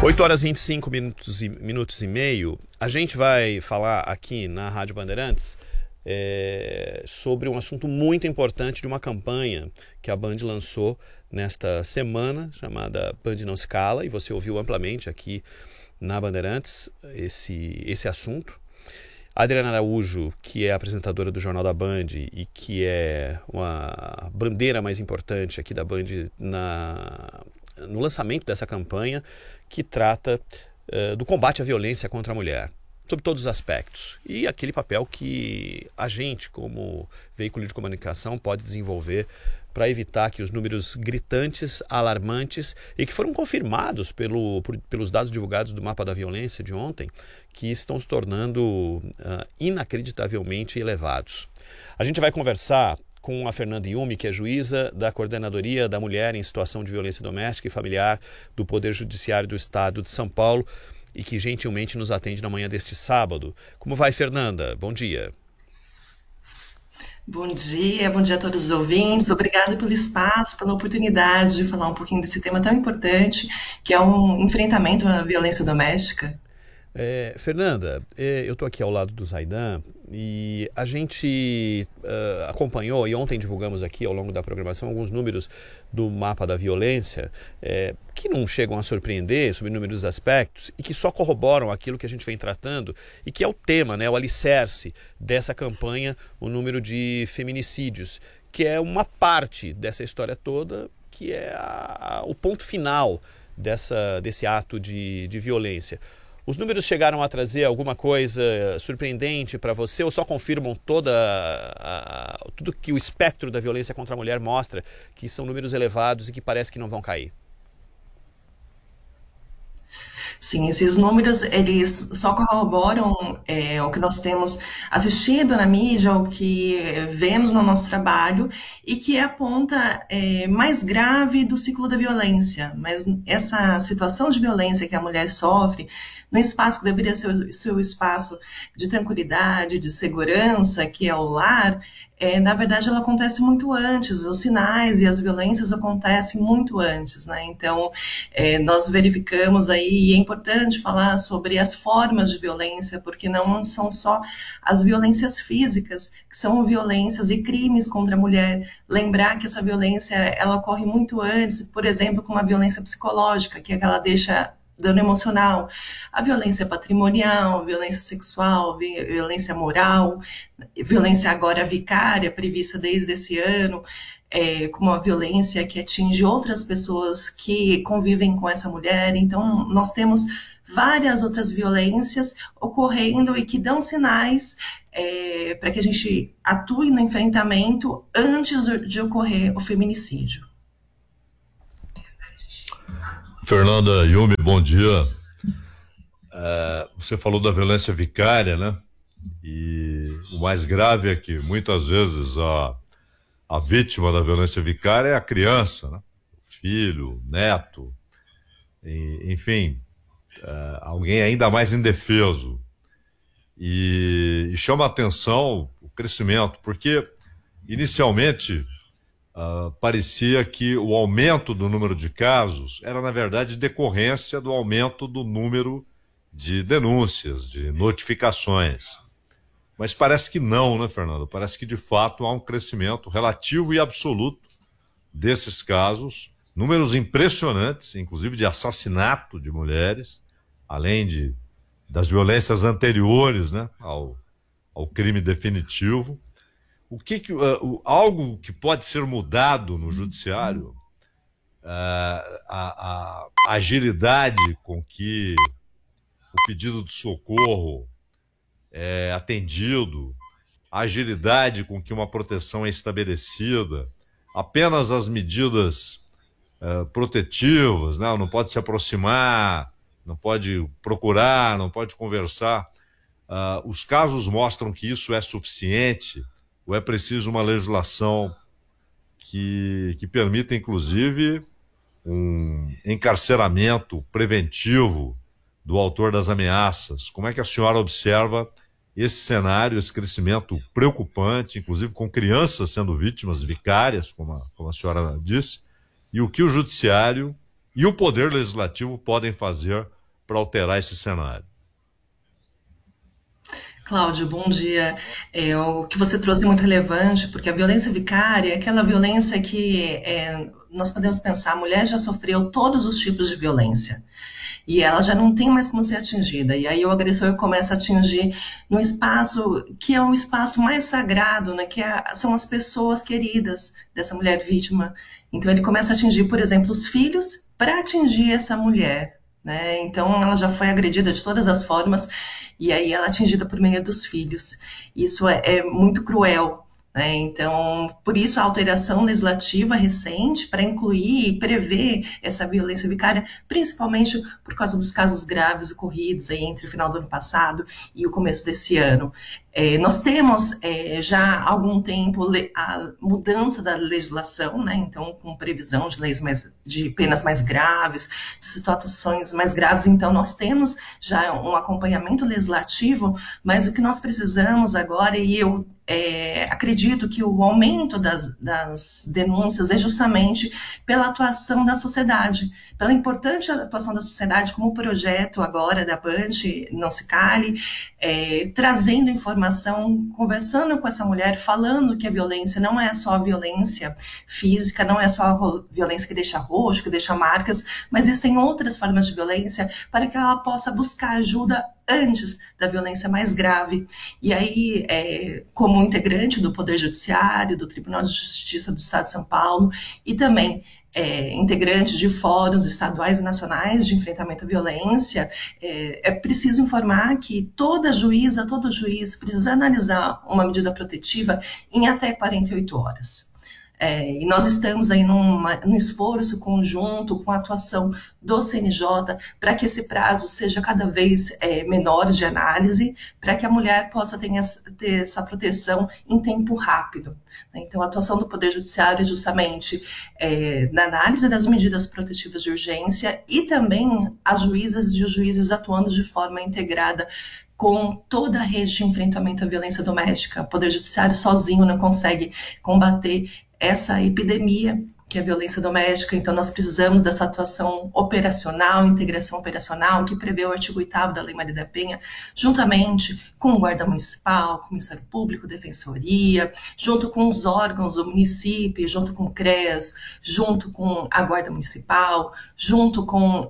8 horas e 25 minutos e meio. A gente vai falar aqui na Rádio Bandeirantes sobre um assunto muito importante de uma campanha que a Band lançou nesta semana, chamada Band Não Se Cala, e você ouviu amplamente aqui na Bandeirantes esse assunto. A Adriana Araújo, que é apresentadora do Jornal da Band e que é uma bandeira mais importante aqui da Band no lançamento dessa campanha, que trata do combate à violência contra a mulher, sob todos os aspectos. E aquele papel que a gente, como veículo de comunicação, pode desenvolver para evitar que os números gritantes, alarmantes, e que foram confirmados pelos dados divulgados do Mapa da Violência de ontem, que estão se tornando inacreditavelmente elevados. A gente vai conversar com a Fernanda Yumi, que é juíza da Coordenadoria da Mulher em Situação de Violência Doméstica e Familiar do Poder Judiciário do Estado de São Paulo e que gentilmente nos atende na manhã deste sábado. Como vai, Fernanda? Bom dia. Bom dia a todos os ouvintes. Obrigada pelo espaço, pela oportunidade de falar um pouquinho desse tema tão importante, que é um enfrentamento à violência doméstica. Fernanda, eu estou aqui ao lado do Zaidan e a gente acompanhou, e ontem divulgamos aqui ao longo da programação alguns números do Mapa da Violência que não chegam a surpreender sobre inúmeros aspectos e que só corroboram aquilo que a gente vem tratando e que é o tema, né, o alicerce dessa campanha, o número de feminicídios, que é uma parte dessa história toda, que é o ponto final desse ato de violência. Os números chegaram a trazer alguma coisa surpreendente para você ou só confirmam tudo que o espectro da violência contra a mulher mostra, que são números elevados e que parece que não vão cair? Sim, esses números, eles só corroboram o que nós temos assistido na mídia, o que vemos no nosso trabalho, e que é a ponta mais grave do ciclo da violência. Mas essa situação de violência que a mulher sofre, no espaço que deveria ser o seu espaço de tranquilidade, de segurança, que é o lar, na verdade ela acontece muito antes, os sinais e as violências acontecem muito antes, né? Então, nós verificamos aí, e é importante falar sobre as formas de violência, porque não são só as violências físicas, que são violências e crimes contra a mulher. Lembrar que essa violência, ela ocorre muito antes, por exemplo, com uma violência psicológica, que é que ela deixa dano emocional, a violência patrimonial, violência sexual, violência moral, violência agora vicária, prevista desde esse ano, como a violência que atinge outras pessoas que convivem com essa mulher. Então, nós temos várias outras violências ocorrendo e que dão sinais para que a gente atue no enfrentamento antes de ocorrer o feminicídio. Fernanda Yumi, bom dia. Você falou da violência vicária, né? E o mais grave é que muitas vezes a vítima da violência vicária é a criança, né? O filho, o neto, enfim, alguém ainda mais indefeso. E chama a atenção o crescimento, porque inicialmente parecia que o aumento do número de casos era, na verdade, decorrência do aumento do número de denúncias, de notificações. Mas parece que não, né, Fernando? Parece que, de fato, há um crescimento relativo e absoluto desses casos, números impressionantes, inclusive de assassinato de mulheres, além das violências anteriores, né, ao crime definitivo. Algo que pode ser mudado no judiciário, a agilidade com que o pedido de socorro é atendido, a agilidade com que uma proteção é estabelecida, apenas as medidas protetivas, né? Não pode se aproximar, não pode procurar, não pode conversar. Os casos mostram que isso é suficiente, ou é preciso uma legislação que permita, inclusive, um encarceramento preventivo do autor das ameaças? Como é que a senhora observa esse cenário, esse crescimento preocupante, inclusive com crianças sendo vítimas vicárias, como a senhora disse, e o que o judiciário e o Poder Legislativo podem fazer para alterar esse cenário? Cláudio, bom dia. O que você trouxe é muito relevante, porque a violência vicária é aquela violência que nós podemos pensar, a mulher já sofreu todos os tipos de violência. E ela já não tem mais como ser atingida. E aí o agressor começa a atingir no espaço que é um espaço mais sagrado, né? São as pessoas queridas dessa mulher vítima. Então ele começa a atingir, por exemplo, os filhos para atingir essa mulher. Né? Então ela já foi agredida de todas as formas e aí ela é atingida por meio dos filhos. Isso é muito cruel. Né? Então, por isso a alteração legislativa recente para incluir e prever essa violência vicária, principalmente por causa dos casos graves ocorridos aí entre o final do ano passado e o começo desse ano. Nós temos já há algum tempo a mudança da legislação, né? Então, com previsão de leis de penas mais graves, de situações mais graves. Então, nós temos já um acompanhamento legislativo, mas o que nós precisamos agora, e eu acredito que o aumento das denúncias é justamente pela atuação da sociedade, pela importante atuação da sociedade, como o projeto agora da Band Não Se Cale, trazendo informação, conversando com essa mulher, falando que a violência não é só a violência física, não é só a violência que deixa roxo, que deixa marcas, mas existem outras formas de violência para que ela possa buscar ajuda antes da violência mais grave. E aí, como integrante do Poder Judiciário, do Tribunal de Justiça do Estado de São Paulo, e também integrante de fóruns estaduais e nacionais de enfrentamento à violência, é preciso informar que toda juíza, todo juiz precisa analisar uma medida protetiva em até 48 horas. E nós estamos aí num esforço conjunto com a atuação do CNJ para que esse prazo seja cada vez menor de análise, para que a mulher possa ter essa proteção em tempo rápido. Então, a atuação do Poder Judiciário é justamente na análise das medidas protetivas de urgência e também as juízas e os juízes atuando de forma integrada com toda a rede de enfrentamento à violência doméstica. O Poder Judiciário sozinho não consegue combater essa epidemia que é a violência doméstica, então nós precisamos dessa atuação operacional, integração operacional, que prevê o artigo 8º da Lei Maria da Penha, juntamente com o Guarda Municipal, com o Ministério Público, Defensoria, junto com os órgãos do município, junto com o CREAS, junto com a Guarda Municipal, junto com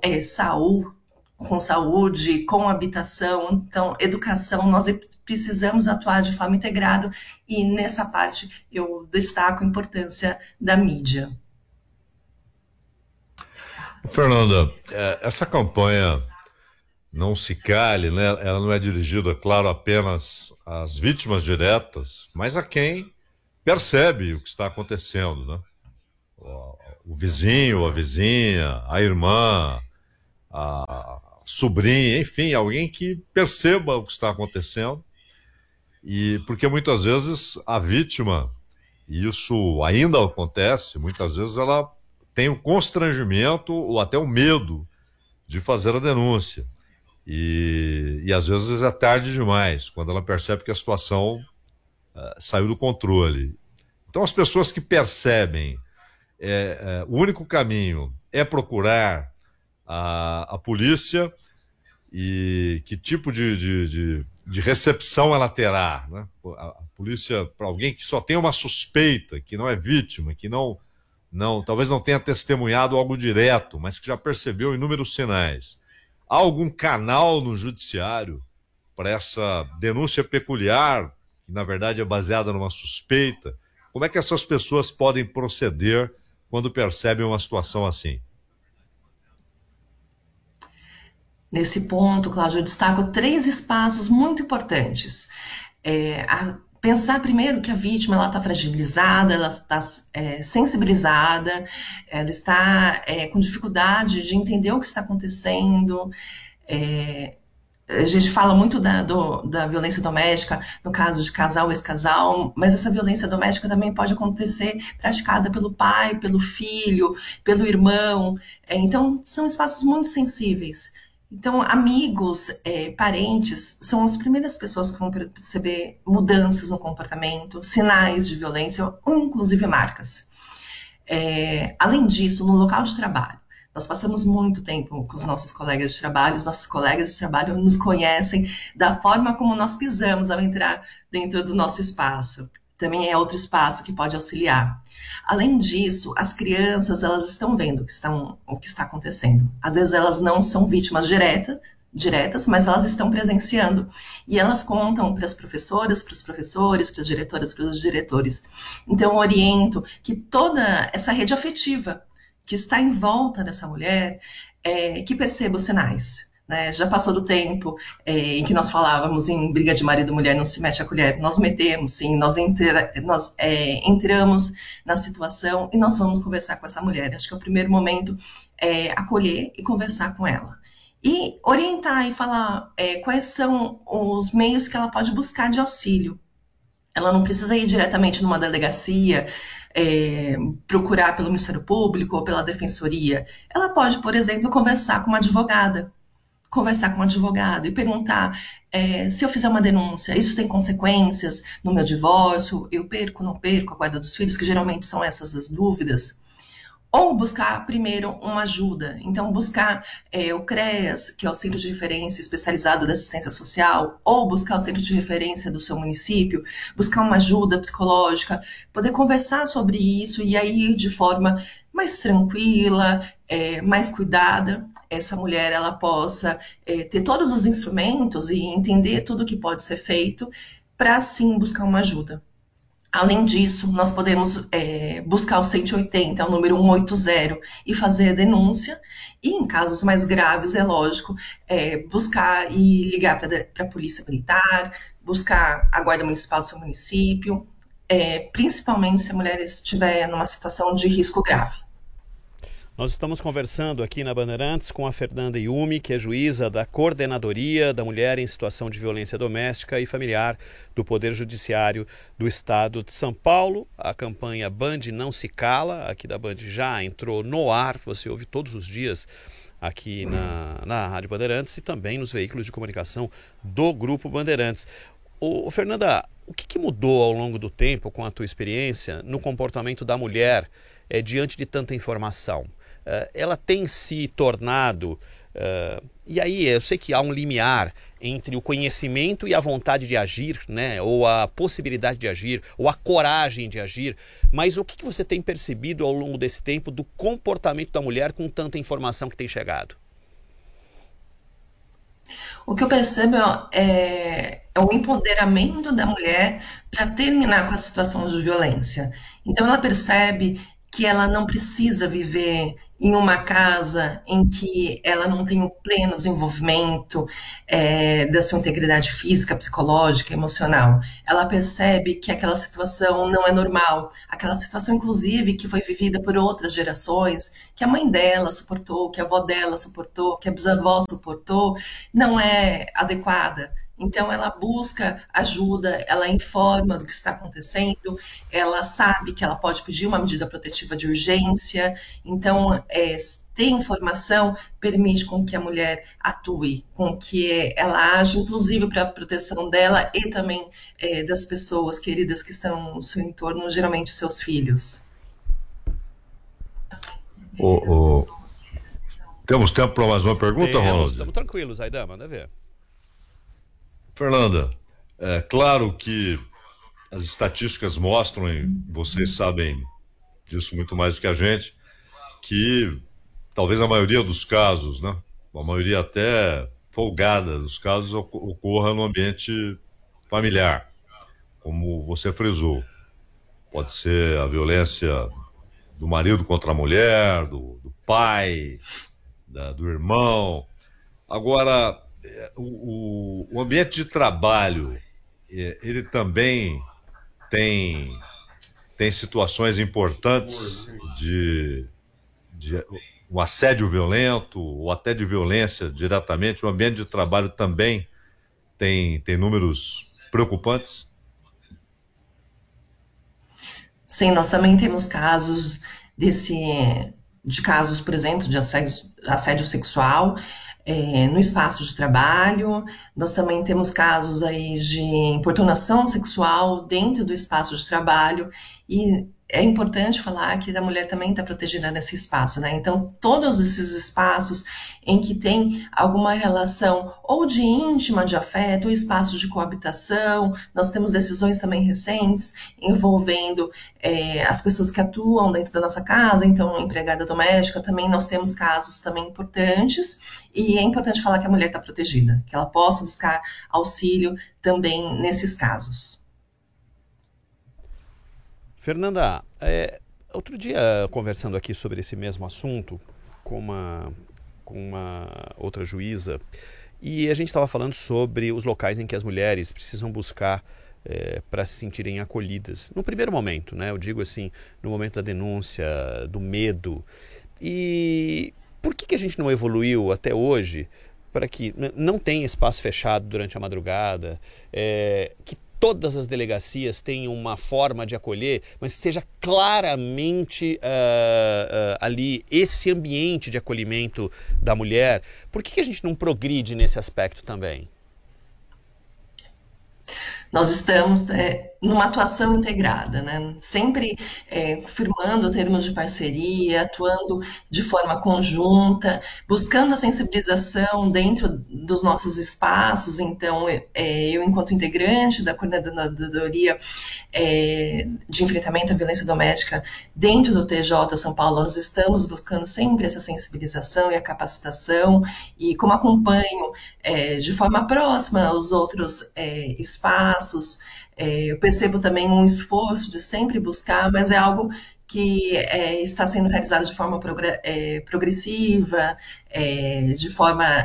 saúde, com habitação, então, educação, nós precisamos atuar de forma integrada e nessa parte eu destaco a importância da mídia. Fernanda, essa campanha Não Se Cale, né, ela não é dirigida, claro, apenas às vítimas diretas, mas a quem percebe o que está acontecendo, né? O vizinho, a vizinha, a irmã, a sobrinha, enfim, alguém que perceba o que está acontecendo. E porque muitas vezes a vítima, e isso ainda acontece, muitas vezes ela tem o constrangimento ou até o medo de fazer a denúncia. E às vezes é tarde demais, quando ela percebe que a situação saiu do controle. Então as pessoas que percebem o único caminho é procurar a polícia e que tipo de recepção ela terá, né? A polícia, para alguém que só tem uma suspeita, que não é vítima, que talvez não tenha testemunhado algo direto, mas que já percebeu inúmeros sinais. Há algum canal no judiciário para essa denúncia peculiar, que na verdade é baseada numa suspeita? Como é que essas pessoas podem proceder quando percebem uma situação assim? Nesse ponto, Cláudio, eu destaco 3 espaços muito importantes. Pensar primeiro que a vítima está fragilizada, ela está sensibilizada, ela está com dificuldade de entender o que está acontecendo. A gente fala muito da violência doméstica no caso de casal ou ex-casal, mas essa violência doméstica também pode acontecer praticada pelo pai, pelo filho, pelo irmão. Então, são espaços muito sensíveis. Então, amigos, parentes, são as primeiras pessoas que vão perceber mudanças no comportamento, sinais de violência, ou inclusive marcas. Além disso, no local de trabalho, Nós passamos muito tempo com os nossos colegas de trabalho, os nossos colegas de trabalho nos conhecem da forma como nós pisamos ao entrar dentro do nosso espaço. Também é outro espaço que pode auxiliar. Além disso, as crianças, elas estão vendo o que está acontecendo. Às vezes elas não são vítimas diretas, mas elas estão presenciando. E elas contam para as professoras, para os professores, para as diretoras, para os diretores. Então, eu oriento que toda essa rede afetiva que está em volta dessa mulher, que perceba os sinais. Né? Já passou do tempo em que nós falávamos em briga de marido e mulher, não se mete a colher. Nós metemos, sim, nós entramos na situação e nós vamos conversar com essa mulher. Acho que é o primeiro momento acolher e conversar com ela. E orientar e falar quais são os meios que ela pode buscar de auxílio. Ela não precisa ir diretamente numa delegacia, procurar pelo Ministério Público ou pela Defensoria. Ela pode, por exemplo, conversar com uma advogada. Conversar com um advogado e perguntar se eu fizer uma denúncia, isso tem consequências no meu divórcio? Eu perco, não perco a guarda dos filhos? Que geralmente são essas as dúvidas. Ou buscar primeiro uma ajuda. Então, buscar o CREAS, que é o Centro de Referência Especializado da Assistência Social, ou buscar o Centro de Referência do seu município, buscar uma ajuda psicológica, poder conversar sobre isso e aí de forma mais tranquila, mais cuidada, essa mulher ela possa ter todos os instrumentos e entender tudo o que pode ser feito para, sim, buscar uma ajuda. Além disso, nós podemos buscar o 180, é o número 180, e fazer a denúncia. E em casos mais graves, é lógico, buscar e ligar para a Polícia Militar, buscar a Guarda Municipal do seu município, principalmente se a mulher estiver numa situação de risco grave. Nós estamos conversando aqui na Bandeirantes com a Fernanda Yumi, que é juíza da Coordenadoria da Mulher em Situação de Violência Doméstica e Familiar do Poder Judiciário do Estado de São Paulo. A campanha Band Não Se Cala, aqui da Band, já entrou no ar, você ouve todos os dias aqui na Rádio Bandeirantes e também nos veículos de comunicação do Grupo Bandeirantes. Fernanda, o que mudou ao longo do tempo, com a tua experiência, no comportamento da mulher diante de tanta informação? Ela tem se tornado, e aí eu sei que há um limiar entre o conhecimento e a vontade de agir, né? Ou a possibilidade de agir, ou a coragem de agir, mas o que você tem percebido ao longo desse tempo do comportamento da mulher com tanta informação que tem chegado? O que eu percebo é o empoderamento da mulher para terminar com a situação de violência. Então ela percebe que ela não precisa viver em uma casa em que ela não tem o pleno desenvolvimento da sua integridade física, psicológica, emocional. Ela percebe que aquela situação não é normal, aquela situação, inclusive, que foi vivida por outras gerações, que a mãe dela suportou, que a avó dela suportou, que a bisavó suportou, não é adequada. Então, ela busca ajuda, ela informa do que está acontecendo, ela sabe que ela pode pedir uma medida protetiva de urgência. Então, ter informação permite com que a mulher atue, com que ela age, inclusive para a proteção dela e também das pessoas queridas que estão no seu entorno, geralmente seus filhos. Temos tempo para mais uma pergunta, Ronald? Estamos tranquilos, Aidan, manda ver. Fernanda, é claro que as estatísticas mostram, e vocês sabem disso muito mais do que a gente, que talvez a maioria dos casos, né, a maioria até folgada dos casos, ocorra no ambiente familiar, como você frisou. Pode ser a violência do marido contra a mulher, do pai, do irmão. Agora, o ambiente de trabalho, ele também tem situações importantes de um assédio violento ou até de violência diretamente. O ambiente de trabalho também tem números preocupantes? Sim, nós também temos casos casos, por exemplo, de assédio sexual no espaço de trabalho. Nós também temos casos aí de importunação sexual dentro do espaço de trabalho e é importante falar que a mulher também está protegida nesse espaço, né? Então, todos esses espaços em que tem alguma relação ou de íntima, de afeto, ou espaços de coabitação, nós temos decisões também recentes envolvendo as pessoas que atuam dentro da nossa casa, então, empregada doméstica, também nós temos casos também importantes, e é importante falar que a mulher está protegida, que ela possa buscar auxílio também nesses casos. Fernanda, outro dia, conversando aqui sobre esse mesmo assunto com uma outra juíza, e a gente estava falando sobre os locais em que as mulheres precisam buscar para se sentirem acolhidas. No primeiro momento, né? Eu digo assim, no momento da denúncia, do medo. E por que a gente não evoluiu até hoje para que não tenha espaço fechado durante a madrugada, que todas as delegacias tenham uma forma de acolher, mas seja claramente ali esse ambiente de acolhimento da mulher? Por que a gente não progride nesse aspecto também? Nós estamos numa atuação integrada, né? Sempre firmando termos de parceria, atuando de forma conjunta, buscando a sensibilização dentro dos nossos espaços. Então, eu, enquanto integrante da Coordenadoria de Enfrentamento à Violência Doméstica dentro do TJ São Paulo, nós estamos buscando sempre essa sensibilização e a capacitação, e como acompanho de forma próxima os outros espaços, eu percebo também um esforço de sempre buscar, mas é algo que está sendo realizado de forma progressiva, de forma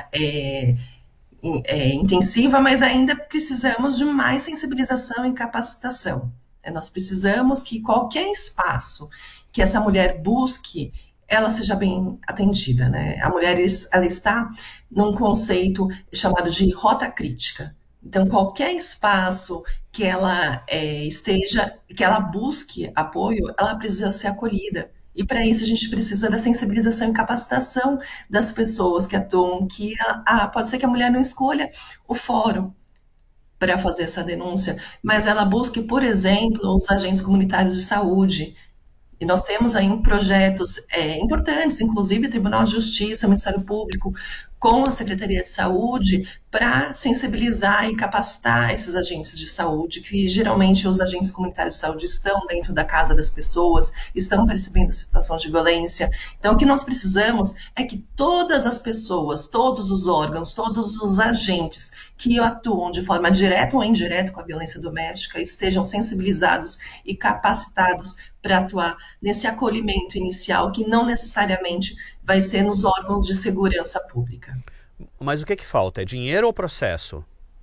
intensiva, mas ainda precisamos de mais sensibilização e capacitação. Nós precisamos que qualquer espaço que essa mulher busque, ela seja bem atendida, né? A mulher, ela está num conceito chamado de rota crítica. Então, qualquer espaço que ela esteja, que ela busque apoio, ela precisa ser acolhida. E para isso a gente precisa da sensibilização e capacitação das pessoas que atuam, que pode ser que a mulher não escolha o fórum para fazer essa denúncia, mas ela busque, por exemplo, os agentes comunitários de saúde. E nós temos aí projetos importantes, inclusive Tribunal de Justiça, Ministério Público, com a Secretaria de Saúde, para sensibilizar e capacitar esses agentes de saúde, que geralmente os agentes comunitários de saúde estão dentro da casa das pessoas, estão percebendo a situação de violência. Então, o que nós precisamos é que todas as pessoas, todos os órgãos, todos os agentes que atuam de forma direta ou indireta com a violência doméstica estejam sensibilizados e capacitados para atuar nesse acolhimento inicial, que não necessariamente vai ser nos órgãos de segurança pública. Mas o que falta? É dinheiro ou processo?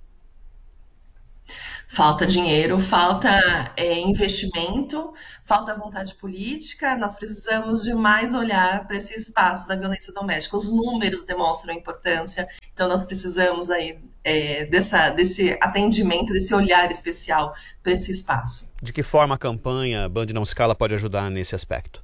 Falta dinheiro, falta investimento, falta vontade política. Nós precisamos de mais olhar para esse espaço da violência doméstica. Os números demonstram a importância, então nós precisamos aí desse atendimento, desse olhar especial para esse espaço. De que forma a campanha Band Não Se Cala pode ajudar nesse aspecto?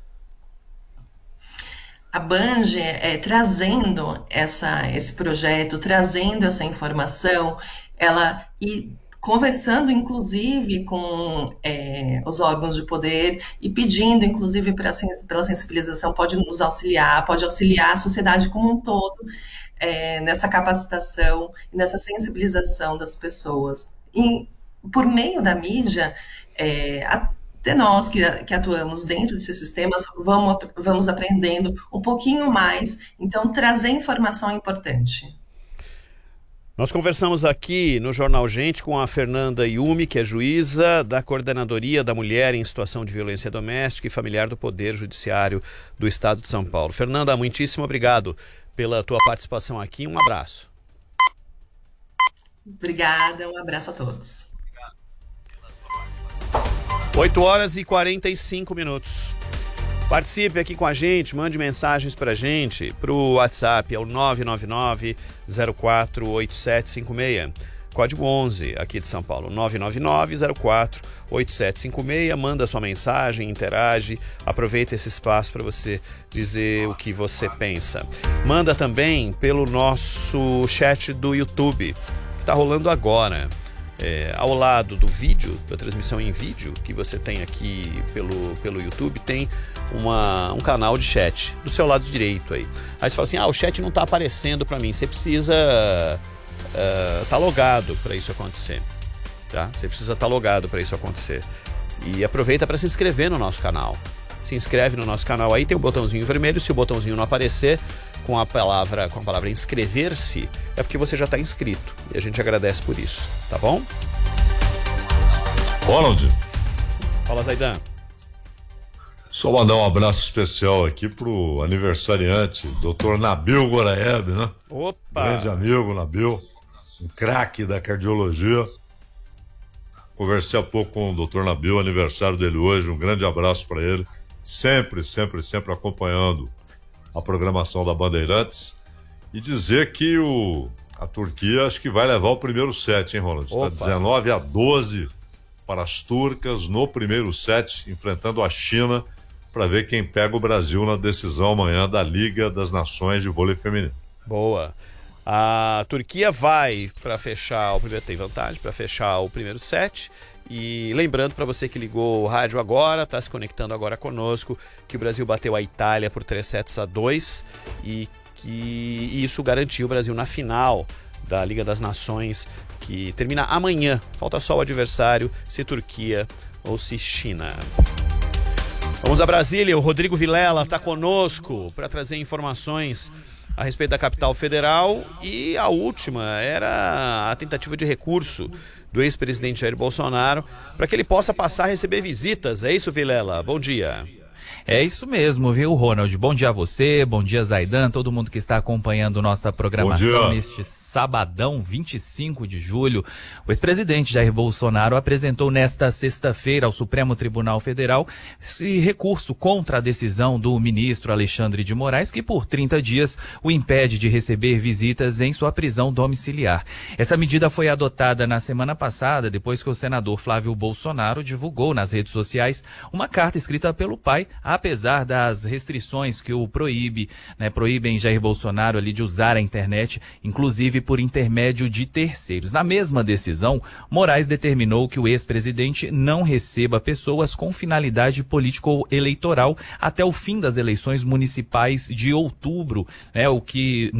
A Band trazendo esse projeto, trazendo essa informação, e conversando inclusive com os órgãos de poder e pedindo inclusive pela sensibilização, pode nos auxiliar, pode auxiliar a sociedade como um todo nessa capacitação, nessa sensibilização das pessoas. E por meio da mídia, até nós que atuamos dentro desses sistemas, vamos aprendendo um pouquinho mais, então trazer informação é importante. Nós conversamos aqui no Jornal Gente com a Fernanda Yumi, que é juíza da Coordenadoria da Mulher em Situação de Violência Doméstica e Familiar do Poder Judiciário do Estado de São Paulo. Fernanda, muitíssimo obrigado pela tua participação aqui. Um abraço. Obrigada, um abraço a todos. 8h45. Participe aqui com a gente, mande mensagens pra gente, pro WhatsApp, é o 999-048756, código 11 aqui de São Paulo, 999-048756, manda sua mensagem, interage, aproveita esse espaço para você dizer o que você pensa. Manda também pelo nosso chat do YouTube, que está rolando agora. ao lado do vídeo, da transmissão em vídeo, que você tem aqui pelo YouTube, tem um canal de chat, do seu lado direito aí. Aí você fala assim, o chat não está aparecendo para mim, você precisa estar logado para isso acontecer. Tá? Você precisa estar logado para isso acontecer. E aproveita para se inscrever no nosso canal. Se inscreve no nosso canal aí, tem o botãozinho vermelho. Se o botãozinho não aparecer com a palavra inscrever-se, é porque você já está inscrito. E a gente agradece por isso, tá bom? Ronald. Fala, Zaidan. Só mandar um abraço especial aqui pro aniversariante, Dr. Nabil Goraeb, né? Opa! Grande amigo, Nabil, um craque da cardiologia. Conversei há pouco com o Dr. Nabil, aniversário dele hoje, um grande abraço para ele. Sempre acompanhando a programação da Bandeirantes. E dizer que a Turquia acho que vai levar o primeiro set, hein, Ronald? Está 19-12 para as turcas no primeiro set, enfrentando a China, para ver quem pega o Brasil na decisão amanhã da Liga das Nações de Vôlei Feminino. Boa. A Turquia vai para fechar o primeiro, tem vantagem para fechar o primeiro set. E lembrando para você que ligou o rádio agora, está se conectando agora conosco, que o Brasil bateu a Itália por 3-2 e que isso garantiu o Brasil na final da Liga das Nações, que termina amanhã. Falta só o adversário, se Turquia ou se China. Vamos a Brasília, o Rodrigo Vilela está conosco para trazer informações a respeito da capital federal, e a última era a tentativa de recurso do ex-presidente Jair Bolsonaro para que ele possa passar a receber visitas. É isso, Vilela? Bom dia. É isso mesmo, viu, Ronald? Bom dia a você, bom dia, Zaidan, todo mundo que está acompanhando nossa programação neste sabadão, 25 de julho. O ex-presidente Jair Bolsonaro apresentou nesta sexta-feira ao Supremo Tribunal Federal esse recurso contra a decisão do ministro Alexandre de Moraes, que por 30 dias o impede de receber visitas em sua prisão domiciliar. Essa medida foi adotada na semana passada, depois que o senador Flávio Bolsonaro divulgou nas redes sociais uma carta escrita pelo pai, apesar das restrições que o proíbem Jair Bolsonaro ali de usar a internet, inclusive por intermédio de terceiros. Na mesma decisão, Moraes determinou que o ex-presidente não receba pessoas com finalidade político-eleitoral até o fim das eleições municipais de outubro, que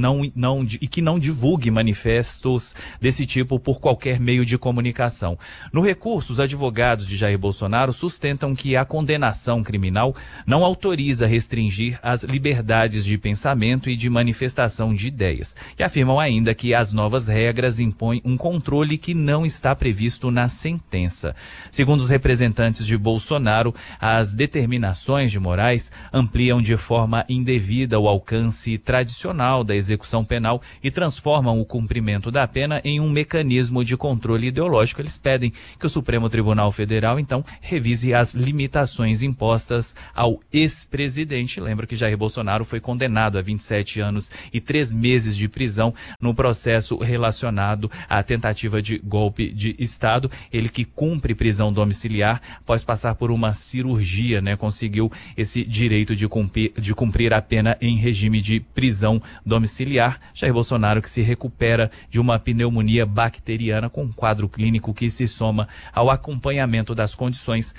não divulgue manifestos desse tipo por qualquer meio de comunicação. No recurso, os advogados de Jair Bolsonaro sustentam que a condenação criminal não autoriza restringir as liberdades de pensamento e de manifestação de ideias. E afirmam ainda que as novas regras impõem um controle que não está previsto na sentença. Segundo os representantes de Bolsonaro, as determinações de Moraes ampliam de forma indevida o alcance tradicional da execução penal e transformam o cumprimento da pena em um mecanismo de controle ideológico. Eles pedem que o Supremo Tribunal Federal, então, revise as limitações impostas ao ex-presidente. Lembra que Jair Bolsonaro foi condenado a 27 anos e 3 meses de prisão no processo relacionado à tentativa de golpe de Estado. Ele que cumpre prisão domiciliar após passar por uma cirurgia, conseguiu esse direito de cumprir a pena em regime de prisão domiciliar. Jair Bolsonaro que se recupera de uma pneumonia bacteriana com um quadro clínico que se soma ao acompanhamento das condições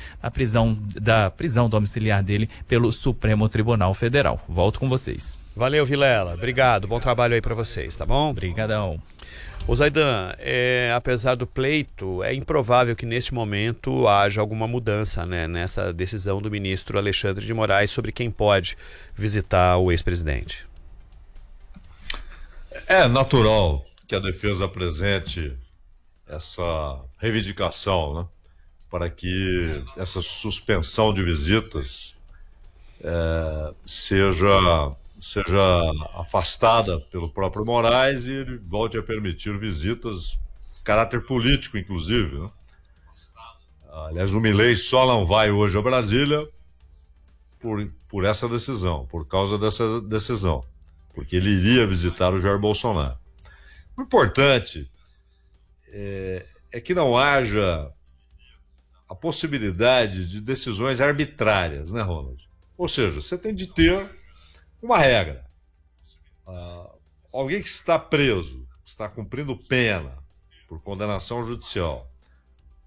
da prisão domiciliar dele pelo Supremo Tribunal Federal. Volto com vocês. Valeu, Vilela. Obrigado. Bom trabalho aí para vocês, tá bom? Obrigadão. Ô Zaidan, apesar do pleito, é improvável que neste momento haja alguma mudança, nessa decisão do ministro Alexandre de Moraes sobre quem pode visitar o ex-presidente. É natural que a defesa apresente essa reivindicação, para que essa suspensão de visitas seja afastada pelo próprio Moraes e ele volte a permitir visitas de caráter político, inclusive. Aliás, o Milei só não vai hoje a Brasília por essa decisão, por causa dessa decisão, porque ele iria visitar o Jair Bolsonaro. O importante é que não haja a possibilidade de decisões arbitrárias, Ronald? Ou seja, você tem de ter uma regra. Alguém que está preso, está cumprindo pena por condenação judicial,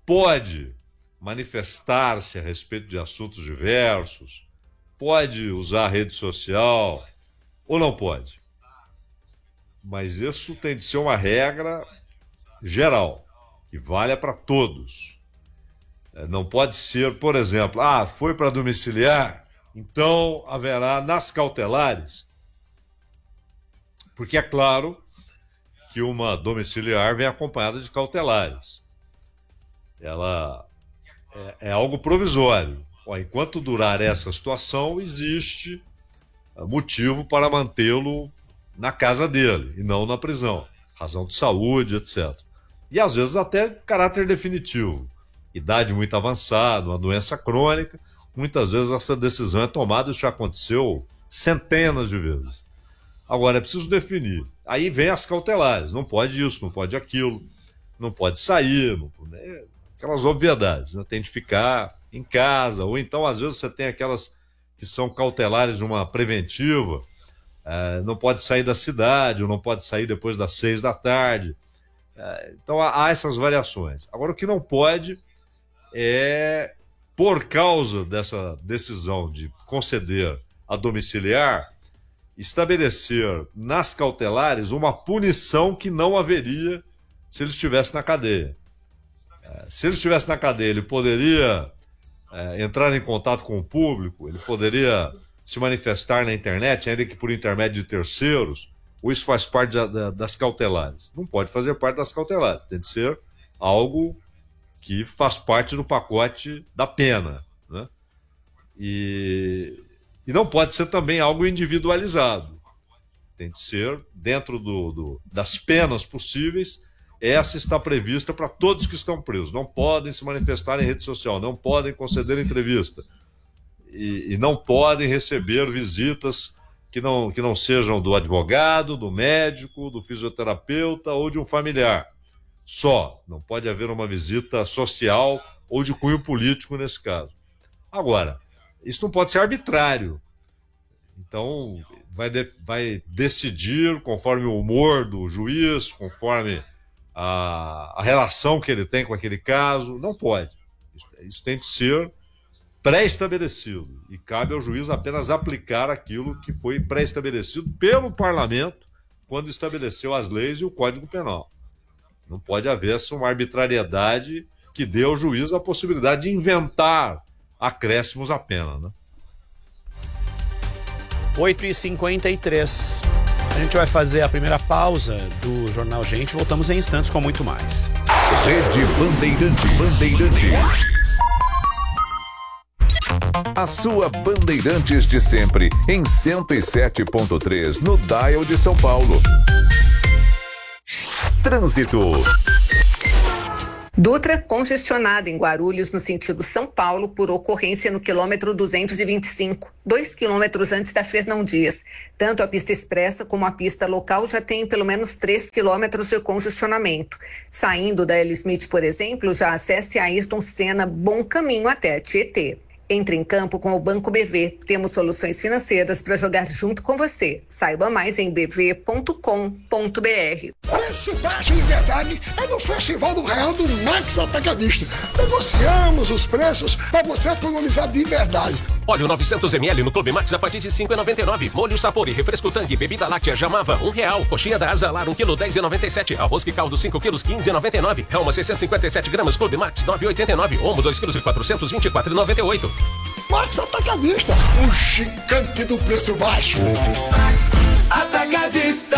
pode manifestar-se a respeito de assuntos diversos, pode usar a rede social ou não pode. Mas isso tem de ser uma regra geral, que valha para todos. Não pode ser, por exemplo, foi para domiciliar, então haverá nas cautelares. Porque é claro que uma domiciliar vem acompanhada de cautelares. Ela é algo provisório. Enquanto durar essa situação, existe motivo para mantê-lo na casa dele e não na prisão. Razão de saúde, etc. E às vezes até caráter definitivo. Idade muito avançada, uma doença crônica. Muitas vezes essa decisão é tomada, isso já aconteceu centenas de vezes. Agora é preciso definir. Aí vem as cautelares. Não pode isso, não pode aquilo, não pode sair, não pode... aquelas obviedades, né? Tem de ficar em casa. Ou então, às vezes, você tem aquelas que são cautelares de uma preventiva. Não pode sair da cidade, ou não pode sair depois das 6 da tarde. Então há essas variações. Agora o que não pode é, por causa dessa decisão de conceder a domiciliar, estabelecer nas cautelares uma punição que não haveria se ele estivesse na cadeia. Se ele estivesse na cadeia, ele poderia entrar em contato com o público, ele poderia se manifestar na internet, ainda que por intermédio de terceiros, ou isso faz parte das cautelares? Não pode fazer parte das cautelares, tem de ser algo que faz parte do pacote da pena, né? E não pode ser também algo individualizado, tem de ser dentro das penas possíveis. Essa está prevista para todos que estão presos, não podem se manifestar em rede social, não podem conceder entrevista, e não podem receber visitas que não sejam do advogado, do médico, do fisioterapeuta ou de um familiar. Só. Não pode haver uma visita social ou de cunho político nesse caso. Agora, isso não pode ser arbitrário. Então, vai decidir conforme o humor do juiz, conforme a relação que ele tem com aquele caso. Não pode. Isso tem de ser pré-estabelecido, e cabe ao juiz apenas aplicar aquilo que foi pré-estabelecido pelo parlamento quando estabeleceu as leis e o Código Penal. Não pode haver uma arbitrariedade que dê ao juiz a possibilidade de inventar acréscimos à pena, né? 8h53. A gente vai fazer a primeira pausa do Jornal Gente. Voltamos em instantes com muito mais. Rede Bandeirantes. A sua Bandeirantes de sempre, em 107.3, no dial de São Paulo. Trânsito. Dutra congestionada em Guarulhos, no sentido São Paulo, por ocorrência no quilômetro 225, 2 quilômetros antes da Fernão Dias. Tanto a pista expressa como a pista local já tem pelo menos 3 quilômetros de congestionamento. Saindo da L. Smith, por exemplo, já acesse a Ayrton Senna, bom caminho até Tietê. Entre em campo com o Banco BV. Temos soluções financeiras para jogar junto com você. Saiba mais em bv.com.br. Preço baixo de verdade é no Festival do Real do Max Atacadista. Negociamos os preços para você economizar de verdade. Óleo 900ml no Clube Max a partir de R$ 5,99. Molho Sapori, refresco Tang, bebida láctea Jamava, R$1. Coxinha da Azalar, 1 kg, 10,97. Arroz que caldo, 5 kg, 15,99. Helma, 657 gramas, Clube Max, 9,89. Omo, 2 kg e 400, 24,98. Max Atacadista, o gigante do preço baixo. Max Atacadista.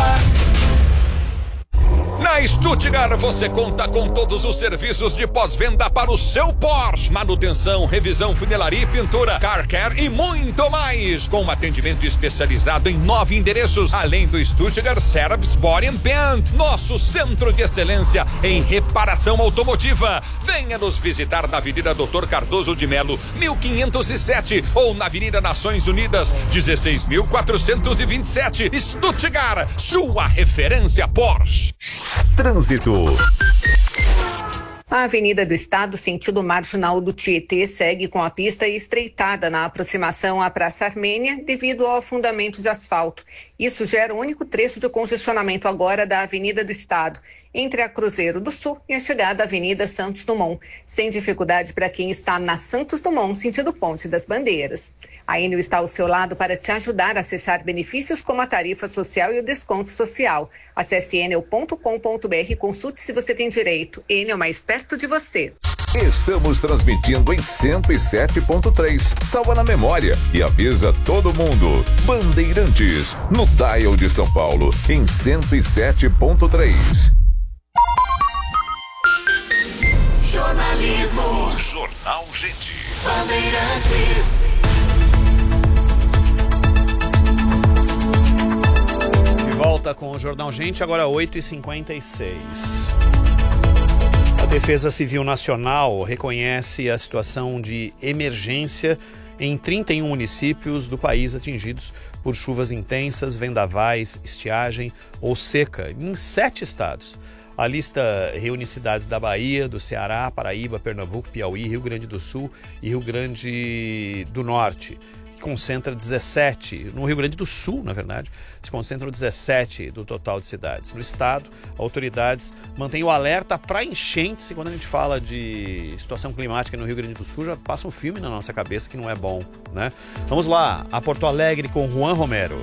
Na Stuttgart você conta com todos os serviços de pós-venda para o seu Porsche. Manutenção, revisão, funilaria e pintura, car care e muito mais. Com um atendimento especializado em 9 endereços, além do Stuttgart Service Body and Paint, nosso centro de excelência em reparação automotiva. Venha nos visitar na Avenida Doutor Cardoso de Melo, 1507, ou na Avenida Nações Unidas, 16.427. Stuttgart, sua referência Porsche. Trânsito. A Avenida do Estado, sentido marginal do Tietê, segue com a pista estreitada na aproximação à Praça Armênia devido ao afundamento de asfalto. Isso gera o único trecho de congestionamento agora da Avenida do Estado, entre a Cruzeiro do Sul e a chegada à Avenida Santos Dumont, sem dificuldade para quem está na Santos Dumont, sentido Ponte das Bandeiras. A Enel está ao seu lado para te ajudar a acessar benefícios como a tarifa social e o desconto social. Acesse enel.com.br e consulte se você tem direito. Enel, mais perto de você. Estamos transmitindo em 107.3. Salva na memória e avisa todo mundo. Bandeirantes, no Dial de São Paulo, em 107.3. Jornalismo. Jornal Gente. Bandeirantes. Volta com o Jornal Gente, agora 8h56. A Defesa Civil Nacional reconhece a situação de emergência em 31 municípios do país atingidos por chuvas intensas, vendavais, estiagem ou seca, em 7 estados. A lista reúne cidades da Bahia, do Ceará, Paraíba, Pernambuco, Piauí, Rio Grande do Sul e Rio Grande do Norte. Concentra 17, no Rio Grande do Sul, na verdade, se concentram 17 do total de cidades. No estado, autoridades mantêm o alerta para enchentes, e quando a gente fala de situação climática no Rio Grande do Sul, já passa um filme na nossa cabeça que não é bom, né? Vamos lá, a Porto Alegre com Juan Romero.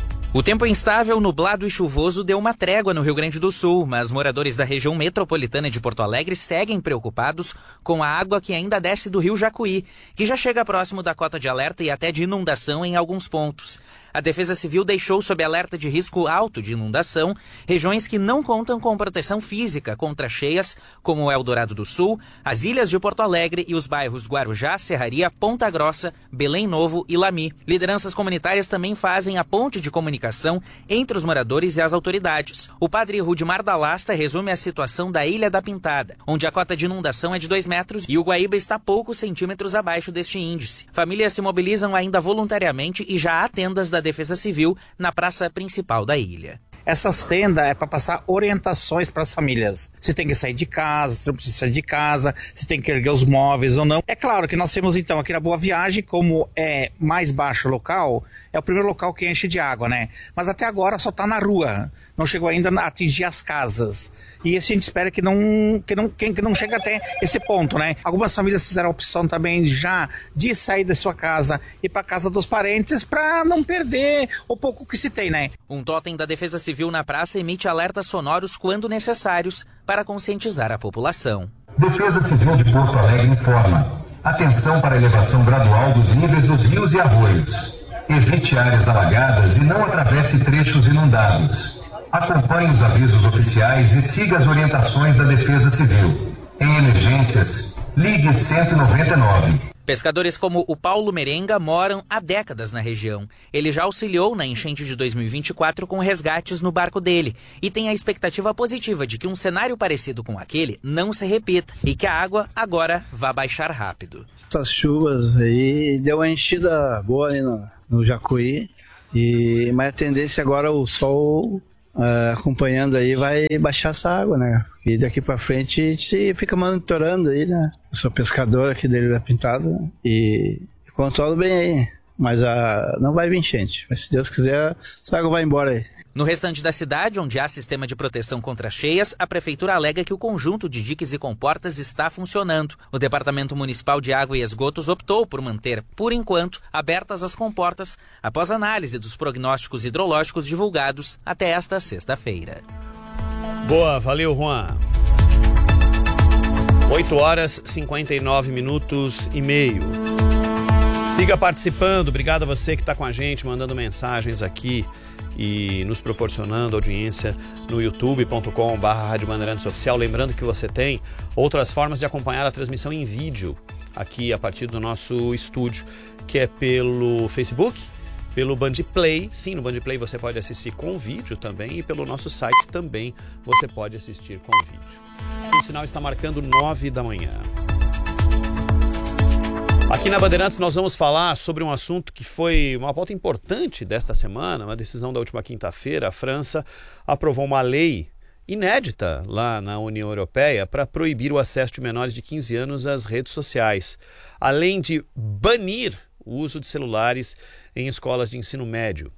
O tempo instável, nublado e chuvoso deu uma trégua no Rio Grande do Sul, mas moradores da região metropolitana de Porto Alegre seguem preocupados com a água que ainda desce do rio Jacuí, que já chega próximo da cota de alerta e até de inundação em alguns pontos. A Defesa Civil deixou sob alerta de risco alto de inundação regiões que não contam com proteção física contra cheias, como o Eldorado do Sul, as ilhas de Porto Alegre e os bairros Guarujá, Serraria, Ponta Grossa, Belém Novo e Lami. Lideranças comunitárias também fazem a ponte de comunicação entre os moradores e as autoridades. O padre Rudimar da Lasta resume a situação da Ilha da Pintada, onde a cota de inundação é de 2 metros e o Guaíba está poucos centímetros abaixo deste índice. Famílias se mobilizam ainda voluntariamente e já há tendas da Defesa Civil na praça principal da ilha. Essas tendas é para passar orientações para as famílias. Se tem que sair de casa, se não precisa sair de casa, se tem que erguer os móveis ou não. É claro que nós temos então aqui na Boa Viagem, como é mais baixo o local, é o primeiro local que enche de água, né? Mas até agora só está na rua, não chegou ainda a atingir as casas. E esse a gente espera que não chegue até esse ponto, né? Algumas famílias fizeram a opção também já de sair da sua casa e para casa dos parentes para não perder o pouco que se tem, né? Um totem da Defesa Civil na praça emite alertas sonoros quando necessários para conscientizar a população. Defesa Civil de Porto Alegre informa: atenção para a elevação gradual dos níveis dos rios e arroios. Evite áreas alagadas e não atravesse trechos inundados. Acompanhe os avisos oficiais e siga as orientações da Defesa Civil. Em emergências, ligue 199. Pescadores como o Paulo Merenga moram há décadas na região. Ele já auxiliou na enchente de 2024 com resgates no barco dele e tem a expectativa positiva de que um cenário parecido com aquele não se repita e que a água agora vá baixar rápido. Essas chuvas aí deu uma enchida boa ali no Jacuí, mas a tendência agora o sol acompanhando aí vai baixar essa água, né? E daqui pra frente a gente fica monitorando aí, né? Eu sou pescador aqui da Ilha da Pintada e controlo bem aí, mas não vai vir enchente. Mas se Deus quiser, essa água vai embora aí. No restante da cidade, onde há sistema de proteção contra cheias, a prefeitura alega que o conjunto de diques e comportas está funcionando. O Departamento Municipal de Água e Esgotos optou por manter, por enquanto, abertas as comportas após análise dos prognósticos hidrológicos divulgados até esta sexta-feira. Boa, valeu, Juan. 8h59 Siga participando, obrigado a você que está com a gente, mandando mensagens aqui e nos proporcionando audiência no youtube.com/Rádio Bandeirantes Oficial. Lembrando que você tem outras formas de acompanhar a transmissão em vídeo aqui a partir do nosso estúdio, que é pelo Facebook, pelo Bandplay. Sim, no Bandplay você pode assistir com vídeo também e pelo nosso site também você pode assistir com vídeo. O sinal está marcando 9 da manhã. Aqui na Bandeirantes nós vamos falar sobre um assunto que foi uma pauta importante desta semana, uma decisão da última quinta-feira. A França aprovou uma lei inédita lá na União Europeia para proibir o acesso de menores de 15 anos às redes sociais, além de banir o uso de celulares em escolas de ensino médio.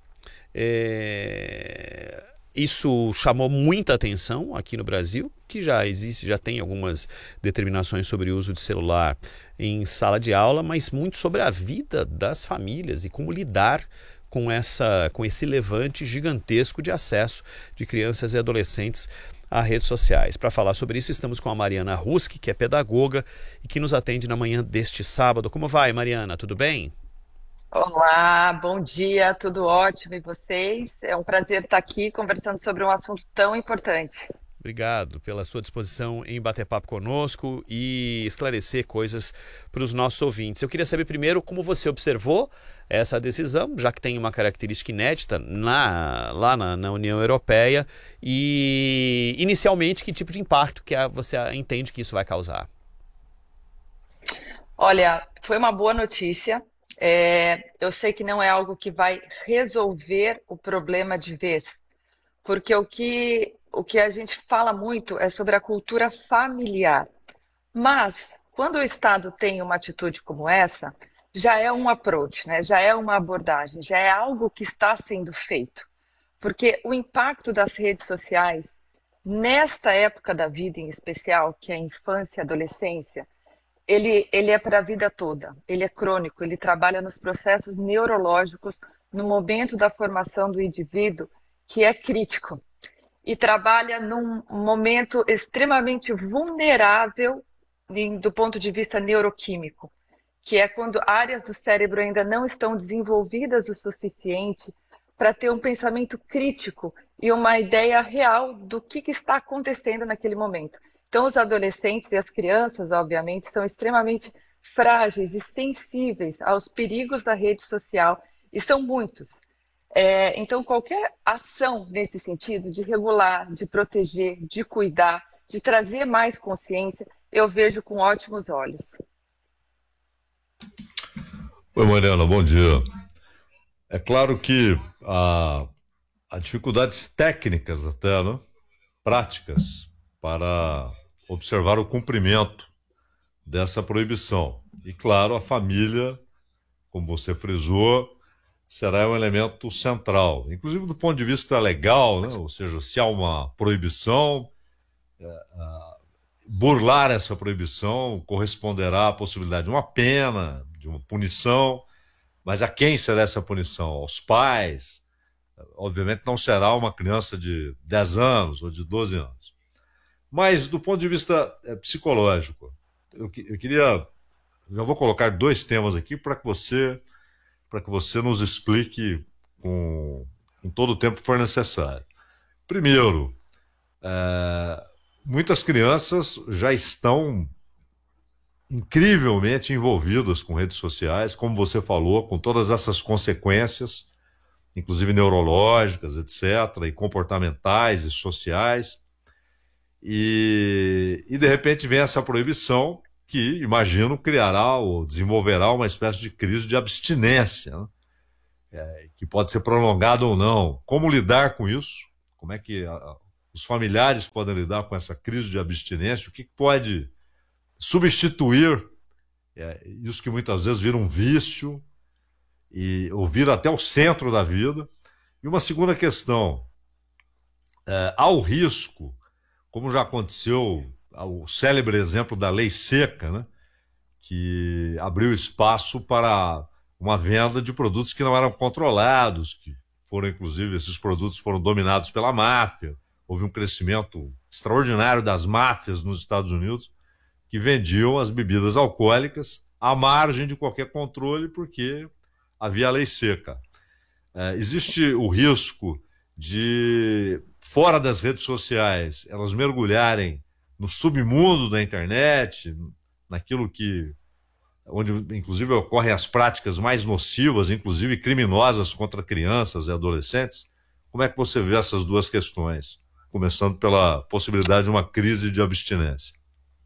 Isso chamou muita atenção aqui no Brasil, que já tem algumas determinações sobre o uso de celular em sala de aula, mas muito sobre a vida das famílias e como lidar com esse levante gigantesco de acesso de crianças e adolescentes a redes sociais. Para falar sobre isso, estamos com a Mariana Ruski, que é pedagoga e que nos atende na manhã deste sábado. Como vai, Mariana? Tudo bem? Olá, bom dia, tudo ótimo, e vocês? É um prazer estar aqui conversando sobre um assunto tão importante. Obrigado pela sua disposição em bater papo conosco e esclarecer coisas para os nossos ouvintes. Eu queria saber primeiro como você observou essa decisão, já que tem uma característica inédita lá na União Europeia, e inicialmente que tipo de impacto que você entende que isso vai causar? Olha, foi uma boa notícia. Eu sei que não é algo que vai resolver o problema de vez, porque o que a gente fala muito é sobre a cultura familiar. Mas, quando o Estado tem uma atitude como essa, já é um approach, né? Já é uma abordagem, já é algo que está sendo feito. Porque o impacto das redes sociais, nesta época da vida em especial, que é a infância e a adolescência, ele é para a vida toda, ele é crônico, ele trabalha nos processos neurológicos, no momento da formação do indivíduo, que é crítico. E trabalha num momento extremamente vulnerável do ponto de vista neuroquímico, que é quando áreas do cérebro ainda não estão desenvolvidas o suficiente para ter um pensamento crítico e uma ideia real do que está acontecendo naquele momento. Então, os adolescentes e as crianças, obviamente, são extremamente frágeis e sensíveis aos perigos da rede social, e são muitos. Então, qualquer ação nesse sentido, de regular, de proteger, de cuidar, de trazer mais consciência, eu vejo com ótimos olhos. Oi, Mariana, bom dia. É claro que há dificuldades técnicas até, né? Práticas, para observar o cumprimento dessa proibição. E, claro, a família, como você frisou, será um elemento central, inclusive do ponto de vista legal, né? Ou seja, se há uma proibição, burlar essa proibição corresponderá à possibilidade de uma pena, de uma punição, mas a quem será essa punição? Aos pais? Obviamente não será uma criança de 10 anos ou de 12 anos. Mas do ponto de vista psicológico, eu queria, já vou colocar 2 temas aqui para que você nos explique com todo o tempo que for necessário. Primeiro, muitas crianças já estão incrivelmente envolvidas com redes sociais, como você falou, com todas essas consequências, inclusive neurológicas, etc., e comportamentais e sociais. E de repente vem essa proibição que, imagino, criará ou desenvolverá uma espécie de crise de abstinência, né? Que pode ser prolongada ou não. Como lidar com isso? Como é que os familiares podem lidar com essa crise de abstinência? O que pode substituir isso que muitas vezes vira um vício ou vira até o centro da vida? E uma segunda questão, há o risco, como já aconteceu, o célebre exemplo da lei seca, né, que abriu espaço para uma venda de produtos que não eram controlados, que foram, inclusive, esses produtos foram dominados pela máfia. Houve um crescimento extraordinário das máfias nos Estados Unidos, que vendiam as bebidas alcoólicas à margem de qualquer controle, porque havia a lei seca. Existe o risco de, fora das redes sociais, elas mergulharem no submundo da internet, naquilo onde inclusive ocorrem as práticas mais nocivas, inclusive criminosas contra crianças e adolescentes. Como é que você vê essas 2 questões? Começando pela possibilidade de uma crise de abstinência.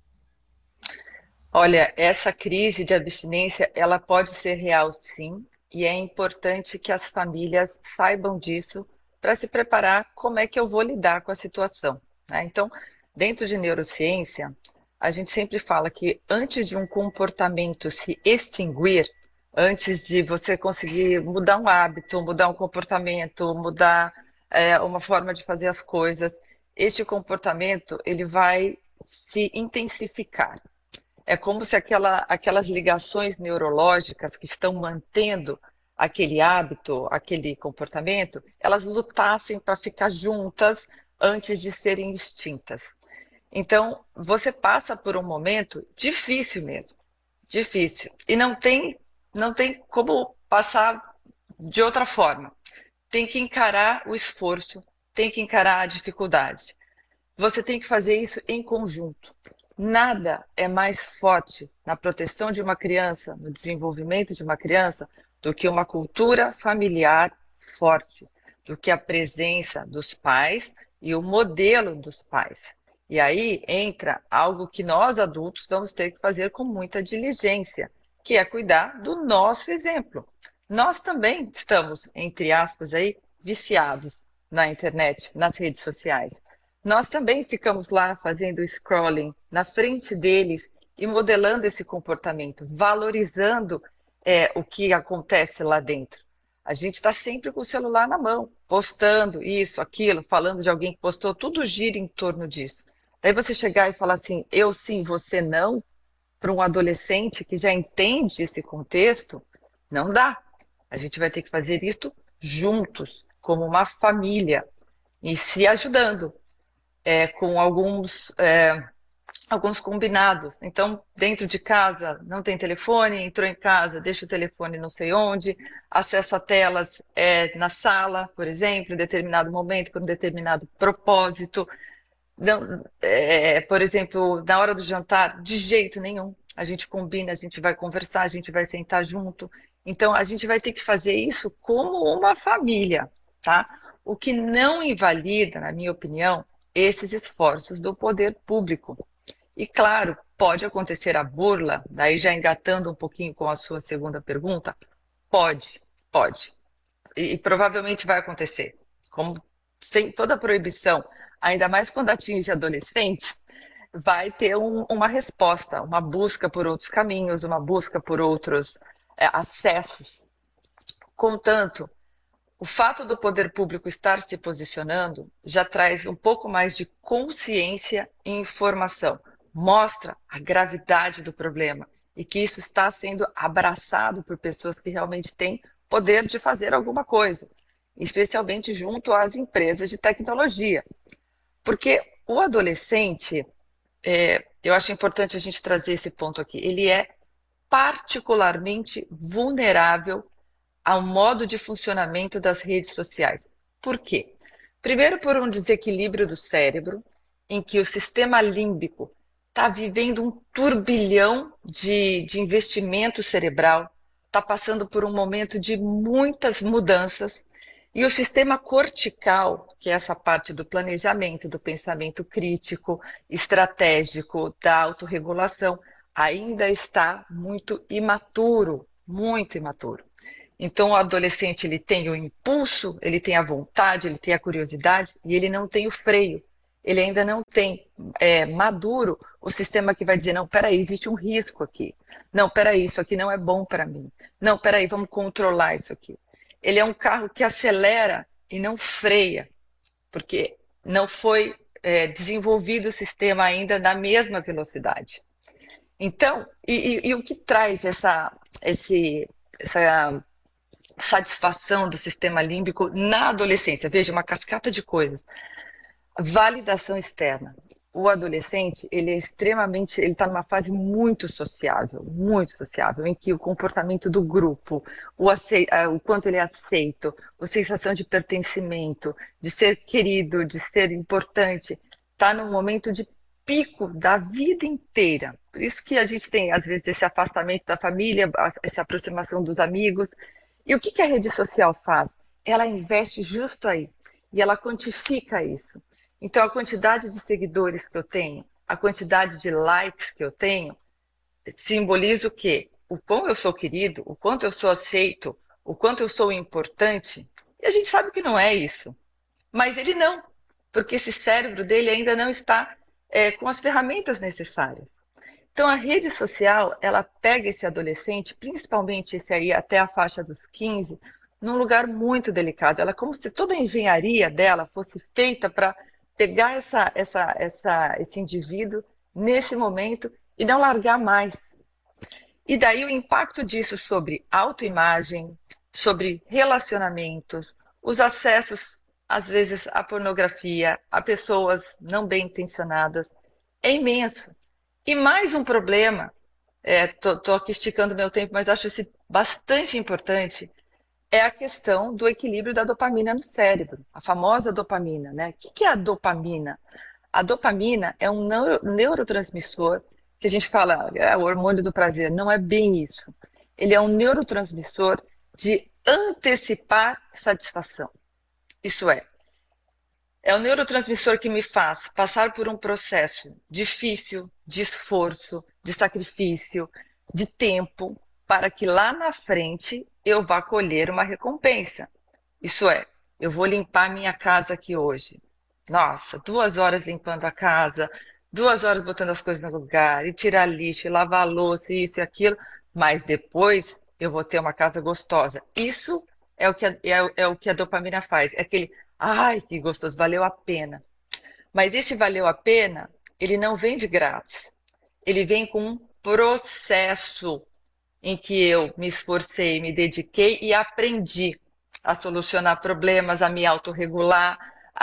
Olha, essa crise de abstinência, ela pode ser real, sim, e é importante que as famílias saibam disso para se preparar como é que eu vou lidar com a situação. né? Então, dentro de neurociência, a gente sempre fala que antes de um comportamento se extinguir, antes de você conseguir mudar um hábito, mudar um comportamento, mudar uma forma de fazer as coisas, este comportamento ele vai se intensificar. É como se aquelas ligações neurológicas que estão mantendo aquele hábito, aquele comportamento, elas lutassem para ficar juntas antes de serem extintas. Então, você passa por um momento difícil mesmo, difícil. E não tem como passar de outra forma. Tem que encarar o esforço, tem que encarar a dificuldade. Você tem que fazer isso em conjunto. Nada é mais forte na proteção de uma criança, no desenvolvimento de uma criança, do que uma cultura familiar forte, do que a presença dos pais e o modelo dos pais. E aí entra algo que nós adultos vamos ter que fazer com muita diligência, que é cuidar do nosso exemplo. Nós também estamos, entre aspas, aí, viciados na internet, nas redes sociais. Nós também ficamos lá fazendo scrolling na frente deles e modelando esse comportamento, valorizando o que acontece lá dentro. A gente está sempre com o celular na mão, postando isso, aquilo, falando de alguém que postou, tudo gira em torno disso. Daí você chegar e falar assim, eu sim, você não, para um adolescente que já entende esse contexto, não dá. A gente vai ter que fazer isso juntos, como uma família, e se ajudando, com alguns combinados. Então, dentro de casa, não tem telefone, entrou em casa, deixa o telefone não sei onde, acesso a telas na sala, por exemplo, em determinado momento, por um determinado propósito. Não, por exemplo, na hora do jantar, de jeito nenhum. A gente combina, a gente vai conversar, a gente vai sentar junto. Então, a gente vai ter que fazer isso como uma família, tá? O que não invalida, na minha opinião, esses esforços do poder público. E, claro, pode acontecer a burla, daí já engatando um pouquinho com a sua segunda pergunta, pode. E provavelmente vai acontecer. Como sem toda proibição, ainda mais quando atinge adolescentes, vai ter uma resposta, uma busca por outros caminhos, uma busca por outros acessos. Contanto, o fato do poder público estar se posicionando já traz um pouco mais de consciência e informação. Mostra a gravidade do problema e que isso está sendo abraçado por pessoas que realmente têm poder de fazer alguma coisa, especialmente junto às empresas de tecnologia. Porque o adolescente, eu acho importante a gente trazer esse ponto aqui, ele é particularmente vulnerável ao modo de funcionamento das redes sociais. Por quê? Primeiro, por um desequilíbrio do cérebro, em que o sistema límbico está vivendo um turbilhão de investimento cerebral, está passando por um momento de muitas mudanças, e o sistema cortical, que é essa parte do planejamento, do pensamento crítico, estratégico, da autorregulação, ainda está muito imaturo, muito imaturo. Então, o adolescente ele tem o impulso, ele tem a vontade, ele tem a curiosidade e ele não tem o freio. Ele ainda não tem maduro o sistema que vai dizer, não, peraí, existe um risco aqui. Não, peraí, isso aqui não é bom para mim. Não, peraí, vamos controlar isso aqui. Ele é um carro que acelera e não freia, porque não foi desenvolvido o sistema ainda na mesma velocidade. Então, e o que traz essa satisfação do sistema límbico na adolescência? Veja, uma cascata de coisas. Validação externa. O adolescente, ele está numa fase muito sociável, em que o comportamento do grupo, o quanto ele é aceito, a sensação de pertencimento, de ser querido, de ser importante, está num momento de pico da vida inteira. Por isso que a gente tem, às vezes, esse afastamento da família, essa aproximação dos amigos. E o que a rede social faz? Ela investe justo aí, e ela quantifica isso. Então, a quantidade de seguidores que eu tenho, a quantidade de likes que eu tenho, simboliza o quê? O quão eu sou querido, o quanto eu sou aceito, o quanto eu sou importante. E a gente sabe que não é isso. Mas ele não. porque esse cérebro dele ainda não está com as ferramentas necessárias. Então, a rede social, ela pega esse adolescente, principalmente esse aí até a faixa dos 15, num lugar muito delicado. Ela é como se toda a engenharia dela fosse feita para pegar esse indivíduo nesse momento e não largar mais. E daí o impacto disso sobre autoimagem, sobre relacionamentos, os acessos, às vezes, à pornografia, a pessoas não bem intencionadas, é imenso. E mais um problema, estou aqui esticando meu tempo, mas acho isso bastante importante, é a questão do equilíbrio da dopamina no cérebro, a famosa dopamina, né? O que é a dopamina? A dopamina é um neurotransmissor que a gente fala, o hormônio do prazer. Não é bem isso. Ele é um neurotransmissor de antecipar satisfação. Isso é um neurotransmissor que me faz passar por um processo difícil, de esforço, de sacrifício, de tempo, para que lá na frente eu vá colher uma recompensa. Isso é, eu vou limpar minha casa aqui hoje. Nossa, 2 horas limpando a casa, 2 horas botando as coisas no lugar, e tirar lixo, e lavar a louça, isso e aquilo, mas depois eu vou ter uma casa gostosa. Isso é o que a dopamina faz, é aquele, ai, que gostoso, valeu a pena. Mas esse valeu a pena, ele não vem de grátis, ele vem com um processo em que eu me esforcei, me dediquei e aprendi a solucionar problemas, a me autorregular,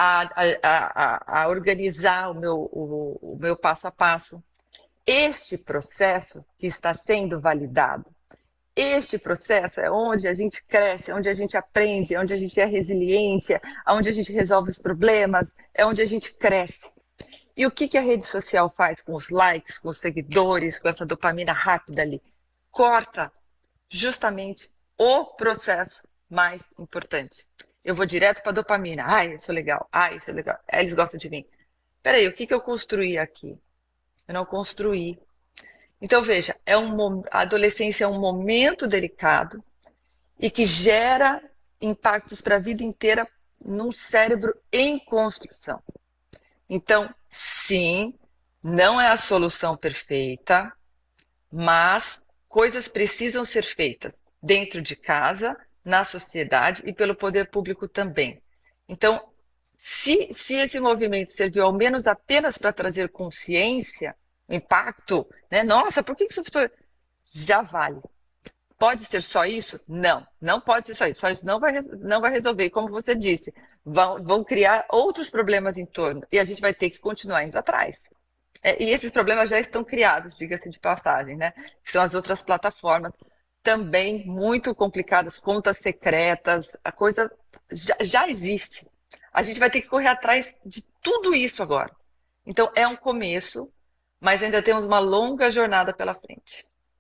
a organizar o meu passo a passo. Este processo que está sendo validado, este processo é onde a gente cresce, onde a gente aprende, onde a gente é resiliente, onde a gente resolve os problemas, é onde a gente cresce. E o que a rede social faz com os likes, com os seguidores, com essa dopamina rápida ali? Corta justamente o processo mais importante. Eu vou direto para a dopamina. Ai, eu sou legal. Ai, isso é legal. Eles gostam de mim. Peraí, o que eu construí aqui? Eu não construí. Então, veja, a adolescência é um momento delicado e que gera impactos para a vida inteira num cérebro em construção. Então, sim, não é a solução perfeita, mas coisas precisam ser feitas dentro de casa, na sociedade e pelo poder público também. Então, se esse movimento serviu ao menos apenas para trazer consciência, impacto, né? Nossa, por que isso já vale? Pode ser só isso? Não pode ser só isso. Só isso não vai resolver. Como você disse, vão criar outros problemas em torno e a gente vai ter que continuar indo atrás. E esses problemas já estão criados, diga-se de passagem, né? Que são as outras plataformas também muito complicadas, contas secretas, a coisa já existe. A gente vai ter que correr atrás de tudo isso agora. Então, é um começo, mas ainda temos uma longa jornada pela frente.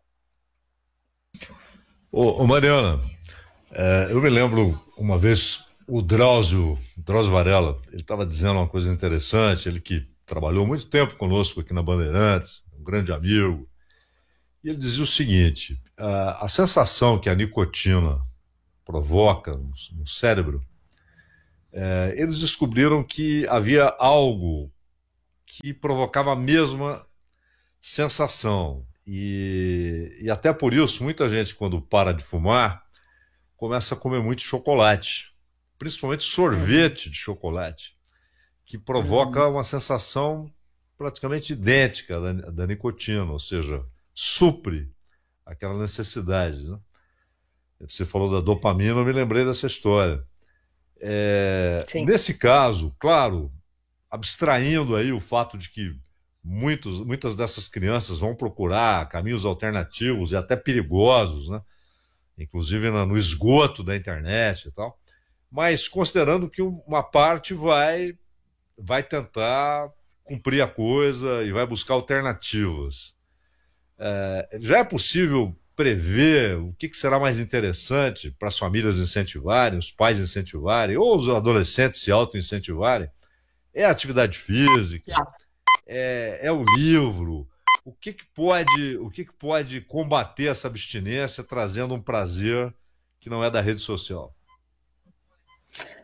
Ô Mariana, eu me lembro uma vez o Drauzio Varela, ele estava dizendo uma coisa interessante, ele que trabalhou muito tempo conosco aqui na Bandeirantes, um grande amigo, e ele dizia o seguinte, a sensação que a nicotina provoca no cérebro, eles descobriram que havia algo que provocava a mesma sensação. E até por isso, muita gente, quando para de fumar, começa a comer muito chocolate, principalmente sorvete de chocolate, que provoca uma sensação praticamente idêntica da nicotina, ou seja, supre aquela necessidade, né? Você falou da dopamina, eu me lembrei dessa história. Nesse caso, claro, abstraindo aí o fato de que muitas dessas crianças vão procurar caminhos alternativos e até perigosos, né? Inclusive no esgoto da internet e tal, mas considerando que uma parte vai tentar cumprir a coisa e vai buscar alternativas. Já é possível prever o que será mais interessante para as famílias incentivarem, os pais incentivarem, ou os adolescentes se auto-incentivarem? É a atividade física? É o livro? O que pode combater essa abstinência trazendo um prazer que não é da rede social?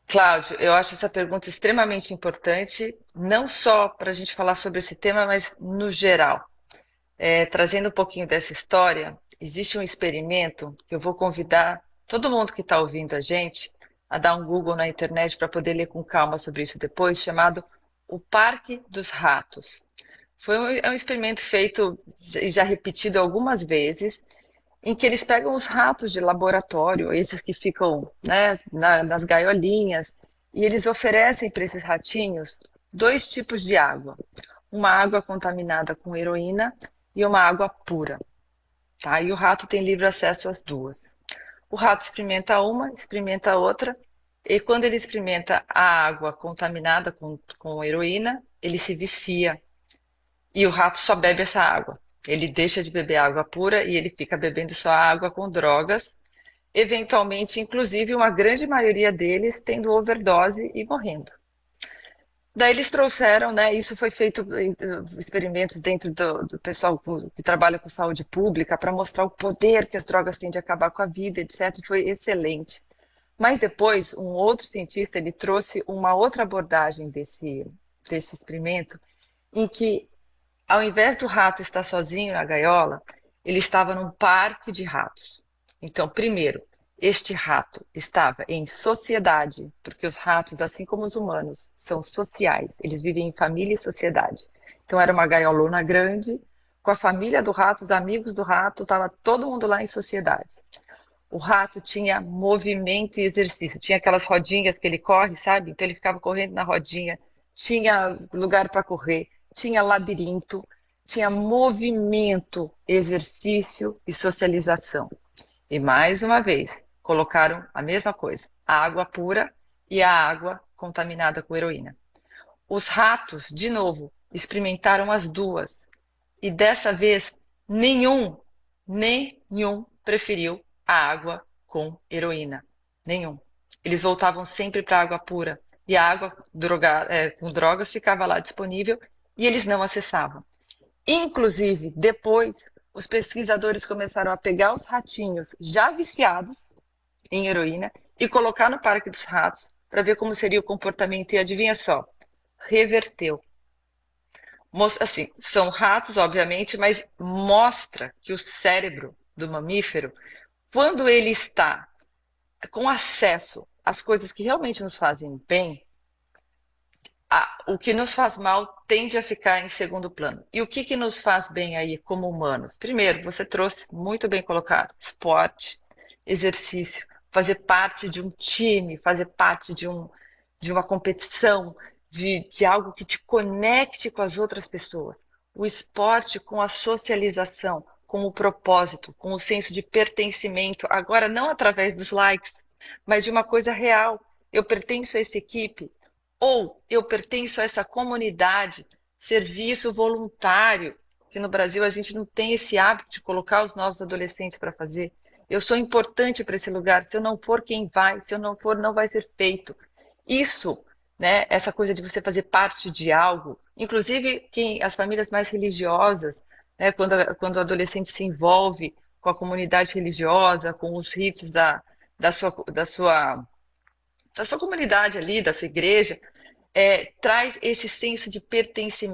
Cláudio, eu acho essa pergunta extremamente importante, não só para a gente falar sobre esse tema, mas no geral. Trazendo um pouquinho dessa história, existe um experimento que eu vou convidar todo mundo que está ouvindo a gente a dar um Google na internet para poder ler com calma sobre isso depois, chamado o Parque dos Ratos. É um experimento feito e já repetido algumas vezes, em que eles pegam os ratos de laboratório, esses que ficam, né, nas gaiolinhas, e eles oferecem para esses ratinhos 2 tipos de água. Uma água contaminada com heroína e uma água pura. Tá? E o rato tem livre acesso às duas. O rato experimenta uma, experimenta a outra, e quando ele experimenta a água contaminada com heroína, ele se vicia. E o rato só bebe essa água. Ele deixa de beber água pura e ele fica bebendo só água com drogas, eventualmente, inclusive, uma grande maioria deles tendo overdose e morrendo. Daí eles trouxeram, né, isso foi feito em experimentos dentro do pessoal que trabalha com saúde pública para mostrar o poder que as drogas têm de acabar com a vida, etc. Foi excelente. Mas depois, um outro cientista, ele trouxe uma outra abordagem desse experimento, em que ao invés do rato estar sozinho na gaiola, ele estava num parque de ratos. Então, primeiro, este rato estava em sociedade, porque os ratos, assim como os humanos, são sociais. Eles vivem em família e sociedade. Então, era uma gaiolona grande, com a família do rato, os amigos do rato, estava todo mundo lá em sociedade. O rato tinha movimento e exercício. Tinha aquelas rodinhas que ele corre, sabe? Então, ele ficava correndo na rodinha. Tinha lugar para correr. Tinha labirinto, tinha movimento, exercício e socialização. E mais uma vez, colocaram a mesma coisa, a água pura e a água contaminada com heroína. Os ratos, de novo, experimentaram as duas. E dessa vez, nenhum preferiu a água com heroína. Nenhum. Eles voltavam sempre para a água pura. E a água com drogas ficava lá disponível e eles não acessavam. Inclusive, depois, os pesquisadores começaram a pegar os ratinhos já viciados em heroína e colocar no Parque dos Ratos para ver como seria o comportamento. E adivinha só, reverteu. Assim, são ratos, obviamente, mas mostra que o cérebro do mamífero, quando ele está com acesso às coisas que realmente nos fazem bem, o que nos faz mal tende a ficar em segundo plano. E o que nos faz bem aí como humanos? Primeiro, você trouxe muito bem colocado, esporte, exercício, fazer parte de um time, fazer parte de uma competição, de algo que te conecte com as outras pessoas. O esporte com a socialização, com o propósito, com o senso de pertencimento, agora não através dos likes, mas de uma coisa real. Eu pertenço a essa equipe, ou eu pertenço a essa comunidade, serviço voluntário, que no Brasil a gente não tem esse hábito de colocar os nossos adolescentes para fazer. Eu sou importante para esse lugar, se eu não for, quem vai? Se eu não for, não vai ser feito. Isso, né, essa coisa de você fazer parte de algo, inclusive as famílias mais religiosas, né, quando o adolescente se envolve com a comunidade religiosa, com os ritos da sua comunidade ali, da sua igreja, traz esse senso de pertencimento.